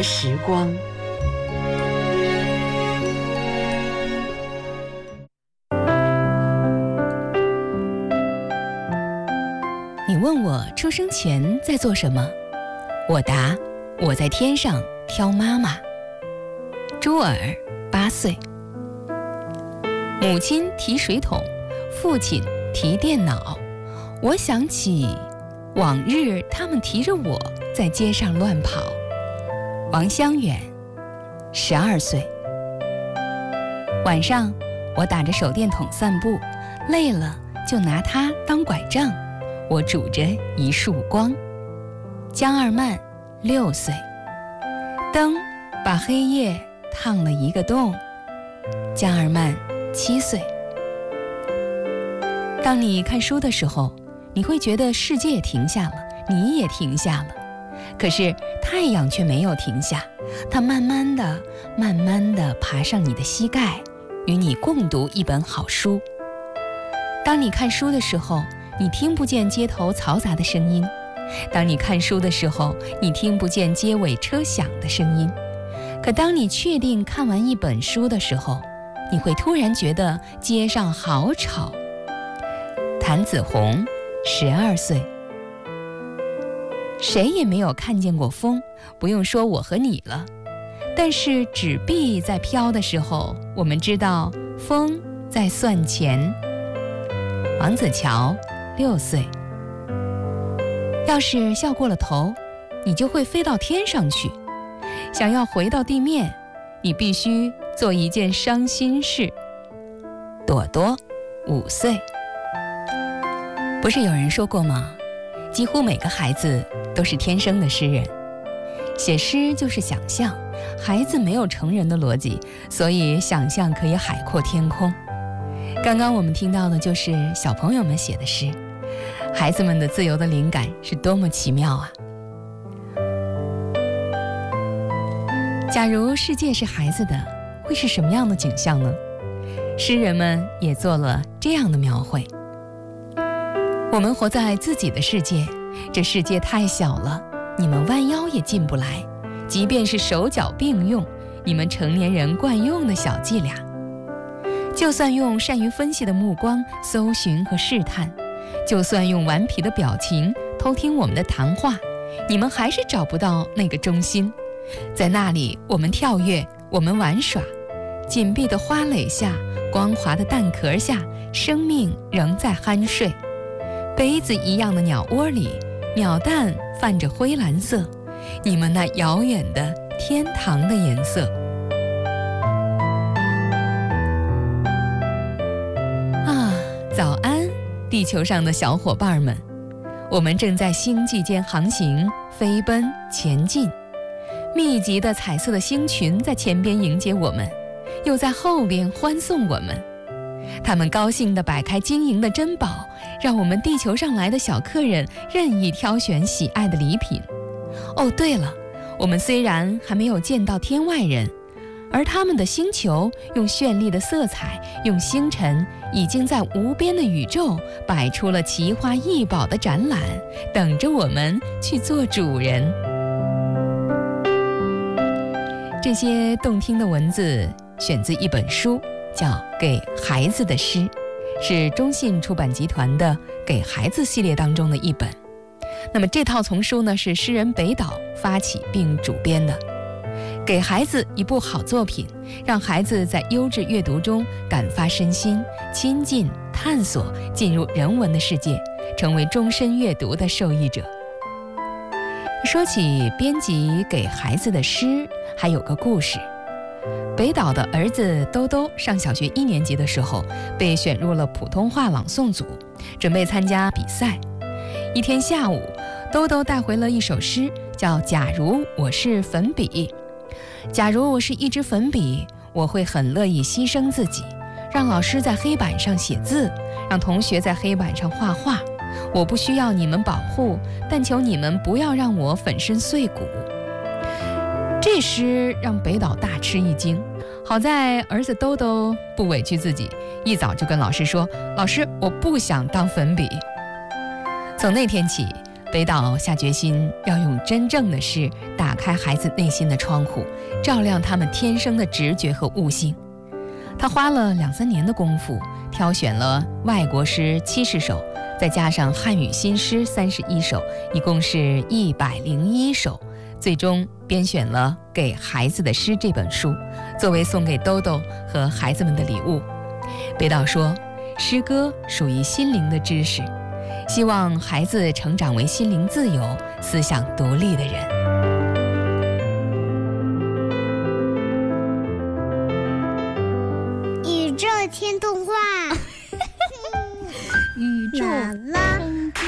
时光。 你问我出生前在做什么？我答：我在天上挑妈妈。朱尔，8岁。母亲提水桶，父亲提电脑。我想起往日他们提着我在街上乱跑。王香远，12岁。晚上我打着手电筒散步，累了就拿它当拐杖，我拄着一束光。江二曼，6岁。灯把黑夜烫了一个洞。江二曼，7岁。当你看书的时候，你会觉得世界停下了，你也停下了。可是太阳却没有停下，它慢慢地爬上你的膝盖，与你共读一本好书。当你看书的时候，你听不见街头嘈杂的声音；当你看书的时候，你听不见街尾车响的声音。可当你确定看完一本书的时候，你会突然觉得街上好吵。谭子红，12岁。谁也没有看见过风，不用说我和你了。但是纸币在飘的时候，我们知道风在算钱。王子乔，6岁。要是笑过了头，你就会飞到天上去。想要回到地面，你必须做一件伤心事。朵朵，5岁。不是有人说过吗？几乎每个孩子都是天生的诗人。写诗就是想象，孩子没有成人的逻辑，所以想象可以海阔天空。刚刚我们听到的就是小朋友们写的诗，孩子们的自由的灵感是多么奇妙啊！假如世界是孩子的，会是什么样的景象呢？诗人们也做了这样的描绘。我们活在自己的世界，这世界太小了，你们弯腰也进不来，即便是手脚并用，你们成年人惯用的小伎俩。就算用善于分析的目光搜寻和试探，就算用顽皮的表情偷听我们的谈话，你们还是找不到那个中心。在那里，我们跳跃，我们玩耍，紧闭的花蕾下，光滑的蛋壳下，生命仍在酣睡。杯子一样的鸟窝里，鸟蛋泛着灰蓝色，你们那遥远的天堂的颜色。早安，地球上的小伙伴们，我们正在星际间航行、飞奔、前进。密集的彩色的星群在前边迎接我们，又在后边欢送我们。他们高兴地摆开晶莹的珍宝，让我们地球上来的小客人任意挑选喜爱的礼品。哦，对了，我们虽然还没有见到天外人，而他们的星球用绚丽的色彩，用星辰，已经在无边的宇宙摆出了奇花异宝的展览，等着我们去做主人。这些动听的文字选自一本书，叫《给孩子的诗》，是中信出版集团的给孩子系列当中的一本。那么这套丛书呢，是诗人北岛发起并主编的，给孩子一部好作品，让孩子在优质阅读中感发身心，亲近探索，进入人文的世界，成为终身阅读的受益者。说起编辑给孩子的诗，还有个故事。北岛的儿子兜兜上小学1年级的时候，被选入了普通话朗诵组，准备参加比赛。一天下午，兜兜带回了一首诗，叫《假如我是粉笔》。假如我是一支粉笔，我会很乐意牺牲自己，让老师在黑板上写字，让同学在黑板上画画。我不需要你们保护，但求你们不要让我粉身碎骨。这诗让北岛大吃一惊，好在儿子兜兜不委屈自己，一早就跟老师说：“老师，我不想当粉笔。”从那天起， 北岛下决心要用真正的诗打开孩子内心的窗户，照亮他们天生的直觉和悟性。他花了2-3年的功夫，挑选了外国诗70首，再加上汉语新诗31首，一共是101首，最终编选了《给孩子的诗》这本书，作为送给豆豆和孩子们的礼物。北岛说，诗歌属于心灵的知识，希望孩子成长为心灵自由、思想独立的人。 宇宙天动画， 宇宙啦啦。